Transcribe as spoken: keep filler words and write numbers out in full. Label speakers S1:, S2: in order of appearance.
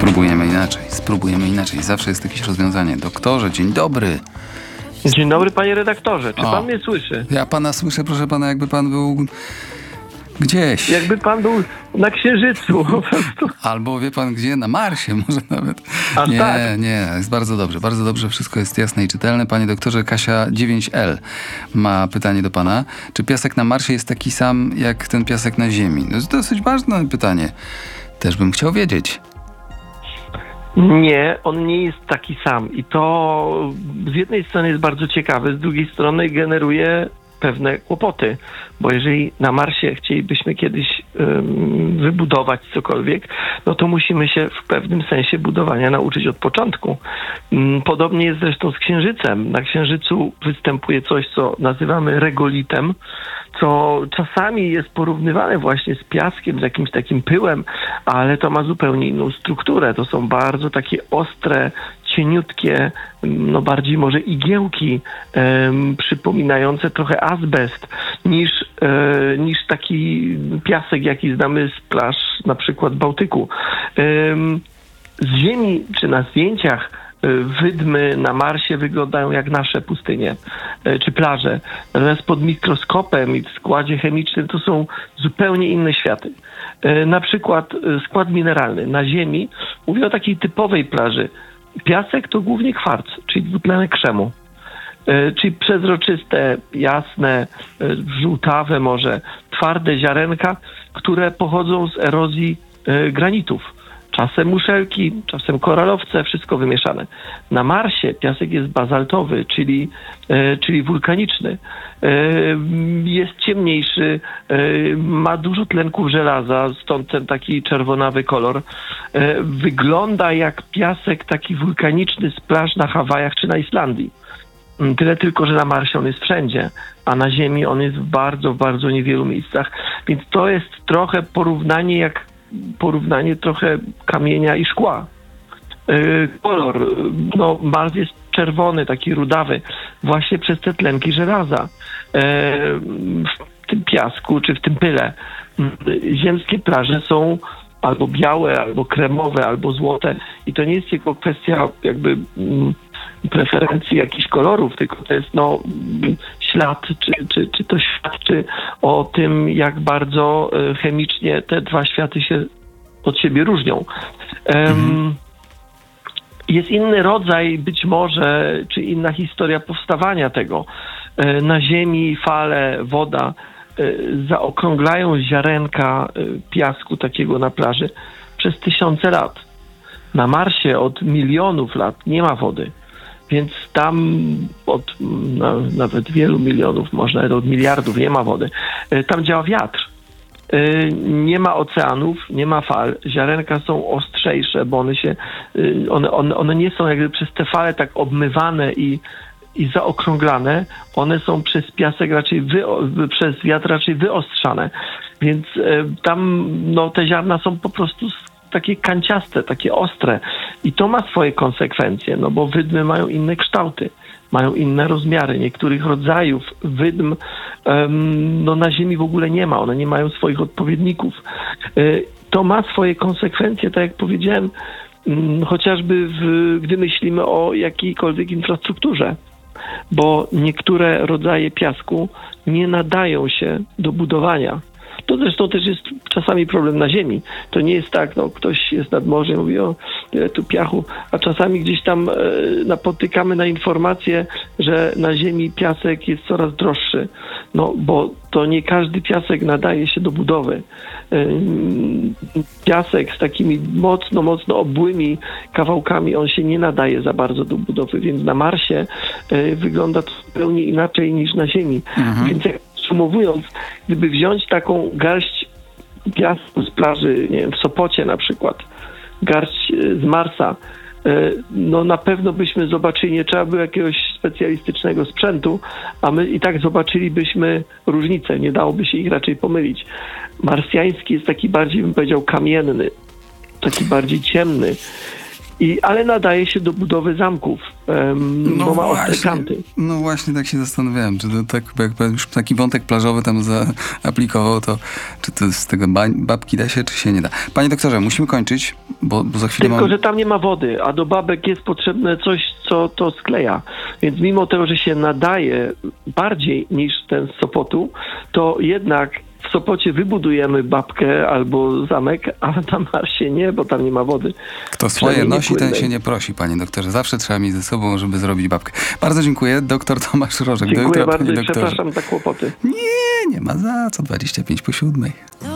S1: Spróbujemy inaczej, spróbujemy inaczej. Zawsze jest jakieś rozwiązanie. Doktorze, dzień dobry.
S2: Dzień dobry, panie redaktorze. Czy
S1: O,
S2: pan mnie słyszy?
S1: Ja pana słyszę, proszę pana, jakby pan był gdzieś.
S2: Jakby pan był na Księżycu po prostu.
S1: Albo wie pan gdzie? Na Marsie może nawet.
S2: Aż
S1: nie,
S2: tak?
S1: nie, jest bardzo dobrze. Bardzo dobrze, wszystko jest jasne i czytelne. Panie doktorze, Kasia dziewięć L ma pytanie do pana. Czy piasek na Marsie jest taki sam jak ten piasek na Ziemi? To jest dosyć ważne pytanie. Też bym chciał wiedzieć.
S2: Nie, on nie jest taki sam. I to z jednej strony jest bardzo ciekawe, z drugiej strony generuje pewne kłopoty. Bo jeżeli na Marsie chcielibyśmy kiedyś um, wybudować cokolwiek, no to musimy się w pewnym sensie budowania nauczyć od początku. Um, podobnie jest zresztą z Księżycem. Na Księżycu występuje coś, co nazywamy regolitem, co czasami jest porównywane właśnie z piaskiem, z jakimś takim pyłem, ale to ma zupełnie inną strukturę. To są bardzo takie ostre, cieniutkie, no bardziej może igiełki, um, przypominające trochę azbest, niż, e, niż taki piasek, jaki znamy z plaż na przykład Bałtyku. Um, z Ziemi czy na zdjęciach wydmy na Marsie wyglądają jak nasze pustynie czy plaże. Natomiast pod mikroskopem i w składzie chemicznym to są zupełnie inne światy. Na przykład skład mineralny. Na Ziemi, mówię o takiej typowej plaży. Piasek to głównie kwarc, czyli dwutlenek krzemu. Czyli przezroczyste, jasne, żółtawe może, twarde ziarenka, które pochodzą z erozji granitów. Czasem muszelki, czasem koralowce, wszystko wymieszane. Na Marsie piasek jest bazaltowy, czyli, e, czyli wulkaniczny. E, jest ciemniejszy, e, ma dużo tlenków żelaza, stąd ten taki czerwonawy kolor. E, wygląda jak piasek taki wulkaniczny z plaż na Hawajach czy na Islandii. Tyle tylko, że na Marsie on jest wszędzie, a na Ziemi on jest w bardzo, bardzo niewielu miejscach. Więc to jest trochę porównanie jak porównanie trochę kamienia i szkła. Yy, kolor, no Mars jest czerwony, taki rudawy, właśnie przez te tlenki żelaza. Yy, w tym piasku, czy w tym pyle yy, ziemskie plaże są albo białe, albo kremowe, albo złote. I to nie jest tylko kwestia jakby mm, preferencji jakichś kolorów, tylko to jest no ślad, czy, czy, czy to świadczy o tym, jak bardzo y, chemicznie te dwa światy się od siebie różnią. Um, mhm. Jest inny rodzaj być może, czy inna historia powstawania tego. Y, na Ziemi fale, woda y, zaokrąglają ziarenka y, piasku takiego na plaży przez tysiące lat. Na Marsie od milionów lat nie ma wody. Więc tam od no, nawet wielu milionów, może nawet od miliardów nie ma wody. Tam działa wiatr. Nie ma oceanów, nie ma fal. Ziarenka są ostrzejsze, bo one się, one, one, one nie są jakby przez te fale tak obmywane i, i zaokrąglane. One są przez piasek raczej, wy, przez wiatr raczej wyostrzane. Więc tam no, te ziarna są po prostu takie kanciaste, takie ostre. I to ma swoje konsekwencje, no bo wydmy mają inne kształty, mają inne rozmiary. Niektórych rodzajów wydm um, no na Ziemi w ogóle nie ma. One nie mają swoich odpowiedników. Y, to ma swoje konsekwencje, tak jak powiedziałem, um, chociażby w, gdy myślimy o jakiejkolwiek infrastrukturze. Bo niektóre rodzaje piasku nie nadają się do budowania. To zresztą też jest czasami problem na Ziemi. To nie jest tak, no ktoś jest nad morzem, mówi o tyle tu piachu, a czasami gdzieś tam e, napotykamy na informację, że na Ziemi piasek jest coraz droższy. No bo to nie każdy piasek nadaje się do budowy. E, piasek z takimi mocno, mocno obłymi kawałkami, on się nie nadaje za bardzo do budowy, więc na Marsie e, wygląda to zupełnie inaczej niż na Ziemi. Mhm. Więc jak podsumowując, gdyby wziąć taką garść piasku z plaży, nie wiem, w Sopocie na przykład, garść z Marsa, no na pewno byśmy zobaczyli, nie trzeba było jakiegoś specjalistycznego sprzętu, a my i tak zobaczylibyśmy różnice, nie dałoby się ich raczej pomylić. Marsjański jest taki bardziej, bym powiedział, kamienny, taki bardziej ciemny. I, ale nadaje się do budowy zamków, um,
S1: no
S2: bo ma ostre
S1: właśnie,
S2: kanty.
S1: No właśnie tak się zastanawiałem, czy to tak, jak już taki wątek plażowy tam zaaplikował, to czy to z tego babki da się, czy się nie da. Panie doktorze, musimy kończyć. Bo, bo za chwilę
S2: Tylko,
S1: mam...
S2: że tam nie ma wody, a do babek jest potrzebne coś, co to skleja. Więc mimo tego, że się nadaje bardziej niż ten z Sopotu, to jednak w Sopocie wybudujemy babkę albo zamek, a na Marsie nie, bo tam nie ma wody.
S1: Kto swoje
S2: Przynajmniej nie
S1: nosi, ten
S2: płynnej.
S1: się nie prosi, panie doktorze. Zawsze trzeba mieć ze sobą, żeby zrobić babkę. Bardzo dziękuję. Doktor Tomasz Rożek. Do
S2: Dziękuję
S1: jutra,
S2: bardzo
S1: panie
S2: i
S1: doktorze.
S2: przepraszam za kłopoty.
S1: Nie, nie ma za co. dwadzieścia pięć po siódmej.